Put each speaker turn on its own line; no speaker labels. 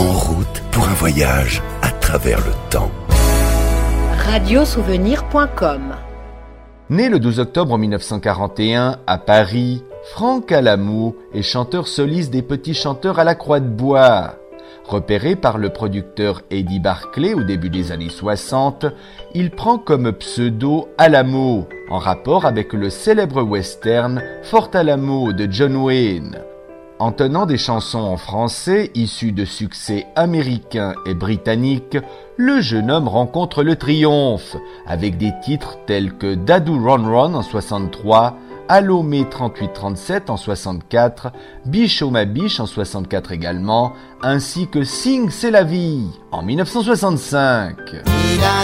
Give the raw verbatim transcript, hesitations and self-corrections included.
en route pour un voyage à travers le temps.
radiosouvenir point com.
Né le douze octobre mille neuf cent quarante et un à Paris, Franck Alamou est chanteur soliste des Petits Chanteurs à la Croix de Bois. Repéré par le producteur Eddie Barclay au début des années soixante, il prend comme pseudo Alamo, en rapport avec le célèbre western Fort Alamo de John Wayne. En tenant des chansons en français issues de succès américains et britanniques, le jeune homme rencontre le triomphe, avec des titres tels que Dadou Ron Ron en soixante-trois, Allô Mai trente-huit trente-sept en soixante-quatre, Biche oh ma biche en soixante-quatre également, ainsi que Sing c'est la vie en mille neuf cent soixante-cinq.